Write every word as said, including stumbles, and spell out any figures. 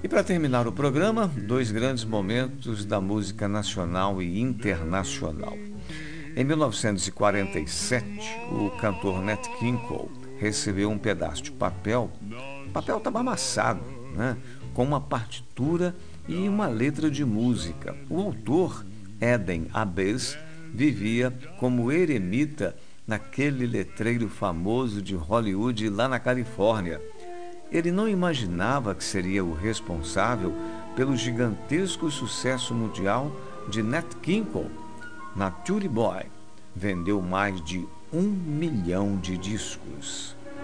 E para terminar o programa, dois grandes momentos da música nacional e internacional. Em mil novecentos e quarenta e sete, o cantor Nat King Cole recebeu um pedaço de papel. O papel estava amassado, né? Com uma partitura e uma letra de música. O autor, Eden Abbes, vivia como eremita naquele letreiro famoso de Hollywood lá na Califórnia. Ele não imaginava que seria o responsável pelo gigantesco sucesso mundial de Nat King Cole. Nature Boy vendeu mais de um milhão de discos.